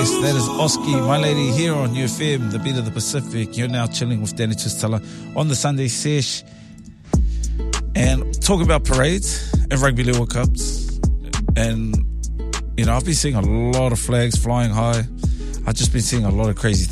Yes, that is Oski, my lady, here on UFM, the beat of the Pacific. You're now chilling with Danny Twistella on the Sunday sesh and talking about parades and Rugby League World Cups. And, you know, I've been seeing a lot of flags flying high. I've just been seeing a lot of crazy